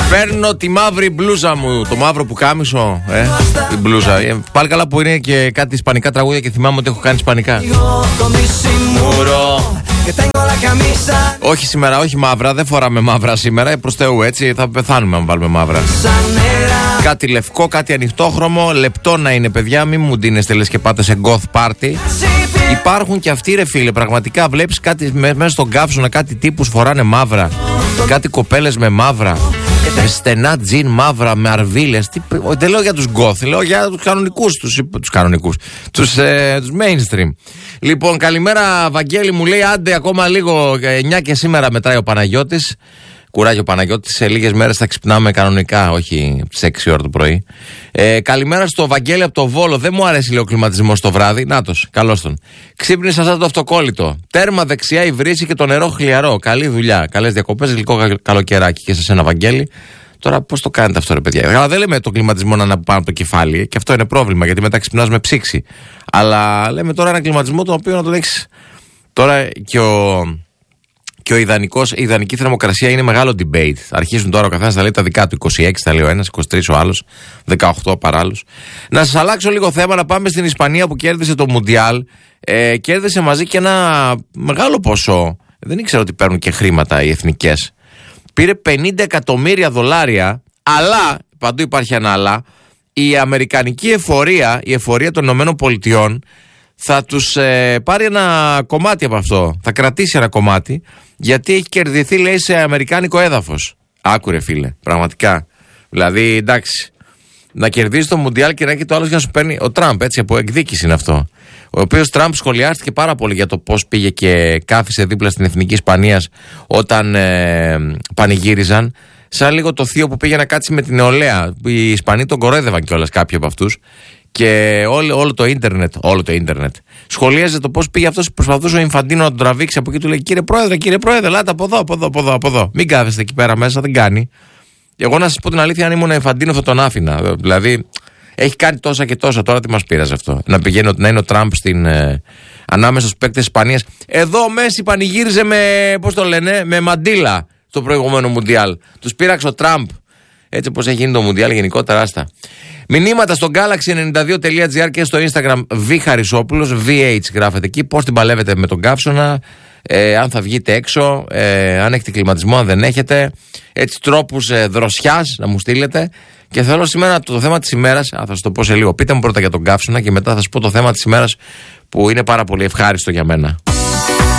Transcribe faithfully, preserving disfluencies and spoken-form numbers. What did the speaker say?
Παίρνω τη μαύρη μπλούζα μου. Το μαύρο που κάμισο, ε, την μπλούζα. Ε, πάλι καλά που είναι και κάτι ισπανικά τραγούδια και θυμάμαι ότι έχω κάνει ισπανικά. Μουρό. Όχι σήμερα, όχι μαύρα. Δεν φοράμε μαύρα σήμερα. Προς Θεού, έτσι θα πεθάνουμε αν βάλουμε μαύρα. Κάτι λευκό, κάτι ανοιχτόχρωμο. Λεπτό να είναι, παιδιά. Μην μου ντύνεστε λες και πάτε σε goth party. Υπάρχουν και αυτοί, ρε φίλε. Πραγματικά βλέπεις κάτι μέσα στον καύσωνα, κάτι τύπους φοράνε μαύρα. Κάτι κοπέλες με μαύρα. Με στενά τζιν μαύρα, με αρβίλες. Δεν λέω για τους goth, λέω για τους κανονικούς. Τους, τους κανονικούς. Τους, ε, τους mainstream. Λοιπόν, καλημέρα, Βαγγέλη, μου λέει άντε ακόμα λίγο. εννιά και σήμερα μετράει ο Παναγιώτης. Κουράγιο Παναγιώτη, σε λίγες μέρες θα ξυπνάμε κανονικά, όχι από τις έξι ώρα το πρωί. Ε, καλημέρα στο Βαγγέλη από το Βόλο. Δεν μου αρέσει λέει, ο κλιματισμός το βράδυ. Νάτος, καλώς τον. Ξύπνησα σαν το αυτοκόλλητο. Τέρμα δεξιά η βρύση και το νερό χλιαρό. Καλή δουλειά. Καλές διακοπές, γλυκό καλοκαιράκι και σε σένα, Βαγγέλη. Τώρα πώς το κάνετε αυτό, ρε παιδιά. Αλλά δεν λέμε το κλιματισμό να είναι πάνω από το κεφάλι, και αυτό είναι πρόβλημα γιατί μετά ξυπνάς με ψήξη. Αλλά λέμε τώρα ένα κλιματισμό το οποίο να τον έχεις. Τώρα και ο. Και ο ιδανικός, η ιδανική θερμοκρασία είναι μεγάλο debate. Αρχίζουν τώρα ο καθένας θα λέει τα δικά του. είκοσι έξι θα λέει ο ένας, είκοσι τρία ο άλλος, δεκαοκτώ παράλληλος. Να σας αλλάξω λίγο θέμα, να πάμε στην Ισπανία που κέρδισε το Μουντιάλ. Ε, κέρδισε μαζί και ένα μεγάλο ποσό. Δεν ήξερα ότι παίρνουν και χρήματα οι εθνικές. Πήρε πενήντα εκατομμύρια δολάρια, αλλά, παντού υπάρχει ένα αλλά, η αμερικανική εφορία, η εφορία των Ηνωμένων Πολιτειών, θα τους ε, πάρει ένα κομμάτι από αυτό. Θα κρατήσει ένα κομμάτι, γιατί έχει κερδιθεί, λέει, σε αμερικάνικο έδαφος. Άκουρε, φίλε, πραγματικά. Δηλαδή, εντάξει, να κερδίσει το Μουντιάλ και να έχει το άλλο για να σου παίρνει. Ο Τραμπ, έτσι, από εκδίκηση είναι αυτό. Ο οποίος Τραμπ σχολιάστηκε πάρα πολύ για το πώς πήγε και κάθισε δίπλα στην Εθνική Ισπανίας όταν ε, πανηγύριζαν. Σαν λίγο το θείο που πήγε να κάτσει με την νεολαία. Οι Ισπανοί τον κορόιδευαν κιόλας κάποιοι από αυτούς. Και όλο, όλο το ίντερνετ, όλο το ίντερνετ σχολίαζε το πώς πήγε αυτός, προσπαθούσε ο Ινφαντίνο να τον τραβήξει από εκεί. Του λέει: Κύριε Πρόεδρε, κύριε Πρόεδρε, ελάτε από εδώ, από εδώ, από εδώ, από εδώ. Μην κάθεστε εκεί πέρα μέσα, δεν κάνει. Εγώ να σας πω την αλήθεια, αν ήμουν Ινφαντίνο θα τον άφηνα. Δηλαδή, έχει κάνει τόσα και τόσα. Τώρα τι μας πείραζε αυτό. Να πηγαίνει να είναι ο Τραμπ στην, ε, ανάμεσα στους παίκτες της Ισπανίας. Εδώ ο Μέση πανηγύριζε με, πώς το λένε, με μαντίλα στο προηγούμενο Μουντιάλ. Τους πείραξε ο Τραμπ. Έτσι όπως έχει γίνει το Μουντιάλ γενικότερα, άστα. Μηνύματα στο γκάλαξι ενενήντα δύο τελεία τζι άρ και στο Instagram Β Χαρισόπουλος, βι έιτς γράφετε εκεί, πώς την παλεύετε με τον καύσωνα, ε, αν θα βγείτε έξω, ε, αν έχετε κλιματισμό, αν δεν έχετε, έτσι τρόπους ε, δροσιάς να μου στείλετε. Και θέλω σήμερα το, το θέμα της ημέρας, α, θα σας το πω σε λίγο, πείτε μου πρώτα για τον καύσωνα και μετά θα σας πω το θέμα της ημέρας που είναι πάρα πολύ ευχάριστο για μένα.